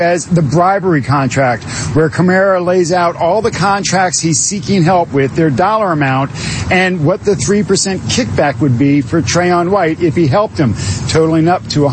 as the bribery contract, where Camara lays out all the contracts he's seeking help with, their dollar amount, and what the 3% kickback would be for Trayon White if he helped him, totaling up to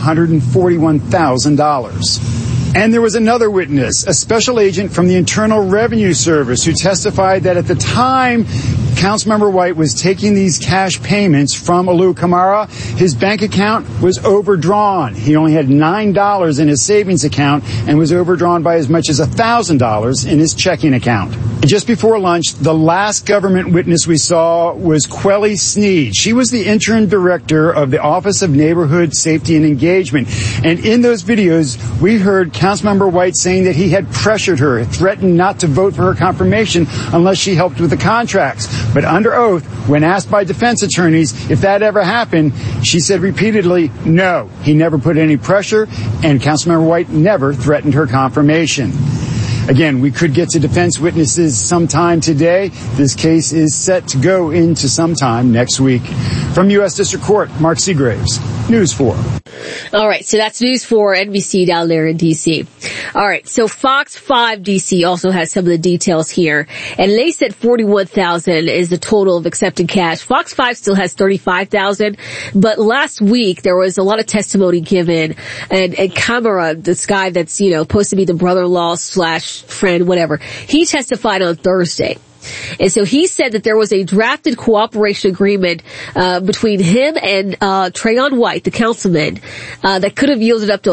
$141,000. And there was another witness, a special agent from the Internal Revenue Service, who testified that at the time Councilmember White was taking these cash payments from Alou Camara, his bank account was overdrawn. He only had $9 in his savings account and was overdrawn by as much as $1,000 in his checking account. Just before lunch, the last government witness we saw was Quelly Sneed. She was the interim director of the Office of Neighborhood Safety and Engagement. And in those videos, we heard Councilmember White saying that he had pressured her, threatened not to vote for her confirmation unless she helped with the contracts. But under oath, when asked by defense attorneys if that ever happened, she said repeatedly, no, he never put any pressure, and Councilmember White never threatened her confirmation. Again, we could get to defense witnesses sometime today. This case is set to go into sometime next week. From U.S. District Court, Mark Seagraves, News 4. All right, so that's News 4, NBC down there in D.C. All right, so Fox 5 D.C. also has some of the details here, and they said $41,000 is the total of accepted cash. Fox 5 still has $35,000, but last week there was a lot of testimony given, and Camara, this guy that's, supposed to be the brother-in-law / friend, whatever, he testified on Thursday. And so he said that there was a drafted cooperation agreement between him and Trayon White, the councilman, that could have yielded up to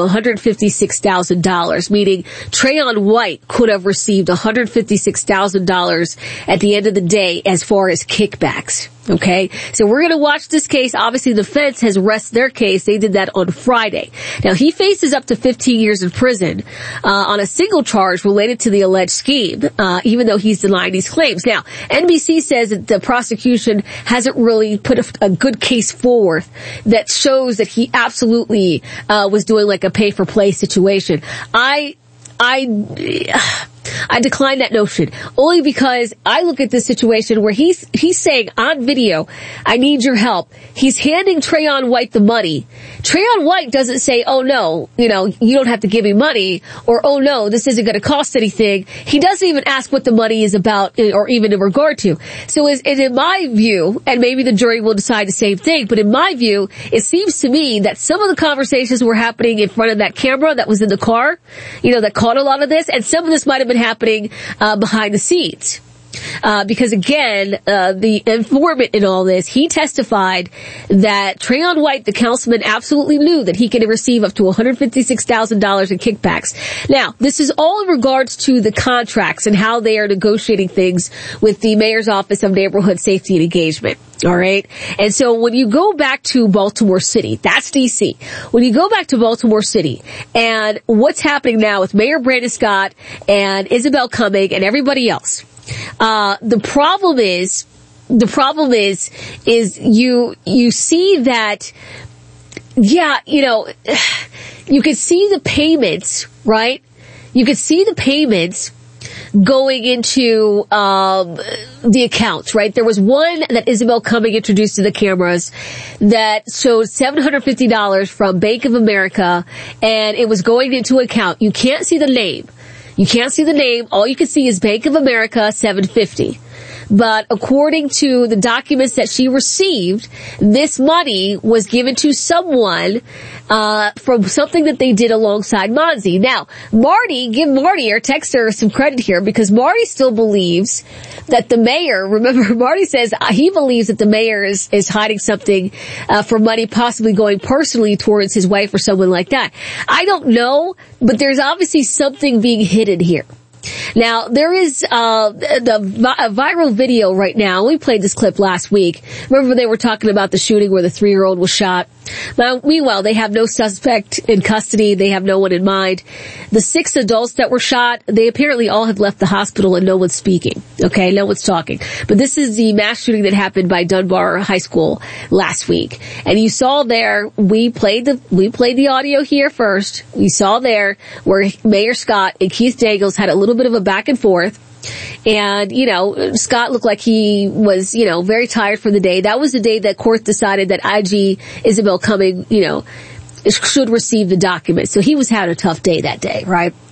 $156,000, meaning Trayon White could have received $156,000 at the end of the day as far as kickbacks. Okay, so we're going to watch this case. Obviously, the feds has rested their case. They did that on Friday. Now, he faces up to 15 years in prison on a single charge related to the alleged scheme, even though he's denying these claims. Now, NBC says that the prosecution hasn't really put a good case forward that shows that he absolutely was doing like a pay-for-play situation. I decline that notion, only because I look at this situation where he's saying on video, I need your help. He's handing Trayon White the money. Trayon White doesn't say, oh no, you don't have to give me money, or oh no, this isn't going to cost anything. He doesn't even ask what the money is about, or even in regard to. So in my view, and maybe the jury will decide the same thing, but in my view, it seems to me that some of the conversations were happening in front of that camera that was in the car, that caught a lot of this, and some of this might have been happening behind the scenes. Because again, the informant in all this, he testified that Trayon White, the councilman, absolutely knew that he could receive up to $156,000 in kickbacks. Now, this is all in regards to the contracts and how they are negotiating things with the mayor's office of neighborhood safety and engagement. All right. And so when you go back to Baltimore City, that's D.C. When you go back to Baltimore City and what's happening now with Mayor Brandon Scott and Isabel Cumming and everybody else, the problem is you see that, you could see the payments, right? You could see the payments going into the accounts, right? There was one that Isabel Cumming introduced to the cameras that showed $750 from Bank of America, and it was going into an account. You can't see the name. All you can see is Bank of America, $750. But according to the documents that she received, this money was given to someone from something that they did alongside Monzi. Now, Marty, give Marty, our texter, some credit here, because Marty still believes that the mayor, remember, Marty says he believes that the mayor is hiding something for money possibly going personally towards his wife or someone like that. I don't know, but there's obviously something being hidden here. Now, there is a viral video right now. We played this clip last week. Remember they were talking about the shooting where the 3-year-old was shot? Now, meanwhile, they have no suspect in custody. They have no one in mind. The 6 adults that were shot, they apparently all have left the hospital and no one's speaking. Okay, no one's talking. But this is the mass shooting that happened by Dunbar High School last week. And you saw there, we played the audio here first. We saw there where Mayor Scott and Keith Dangles had a little bit of a back and forth. And, Scott looked like he was, very tired for the day. That was the day that court decided that IG Isabel Cumming, should receive the document. So he was having a tough day that day, right?